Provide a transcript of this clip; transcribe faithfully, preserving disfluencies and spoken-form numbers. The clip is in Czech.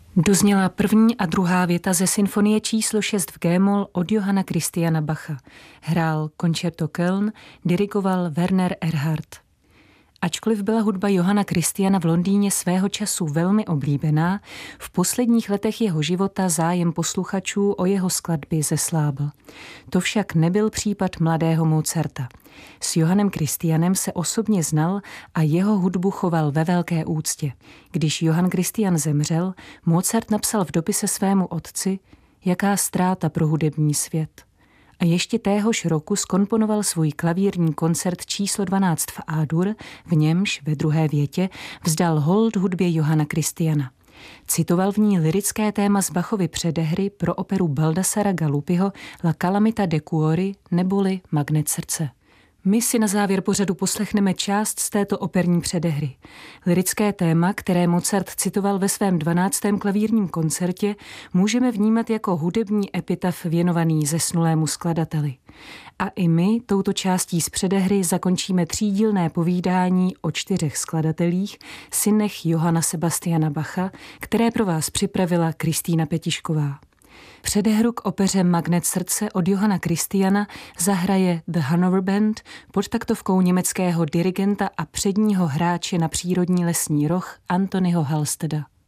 Dozněla první a druhá věta ze symfonie číslo šest v G-moll od Johanna Christiana Bacha. Hrál Concerto Köln, dirigoval Werner Erhardt. Ačkoliv byla hudba Johanna Christiana v Londýně svého času velmi oblíbená, v posledních letech jeho života zájem posluchačů o jeho skladby zeslábl. To však nebyl případ mladého Mozarta. S Johannem Christianem se osobně znal a jeho hudbu choval ve velké úctě. Když Johann Christian zemřel, Mozart napsal v dopise svému otci: jaká ztráta pro hudební svět. A ještě téhož roku zkomponoval svůj klavírní koncert číslo dvanáct v A-dur, v němž ve druhé větě vzdal hold hudbě Johanna Christiana. Citoval v ní lyrické téma z Bachovy předehry pro operu Baldassara Galuppiho La calamita de cuori neboli Magnet srdce. My si na závěr pořadu poslechneme část z této operní předehry. Lyrické téma, které Mozart citoval ve svém dvanáctém klavírním koncertě, můžeme vnímat jako hudební epitaf věnovaný zesnulému skladateli. A i my touto částí z předehry zakončíme třídílné povídání o čtyřech skladatelích, synech Johanna Sebastiana Bacha, které pro vás připravila Kristýna Petišková. Předehru k opeře Magnet srdce od Johanna Christiana zahraje The Hanover Band pod taktovkou německého dirigenta a předního hráče na přírodní lesní roh Antonyho Halsteda.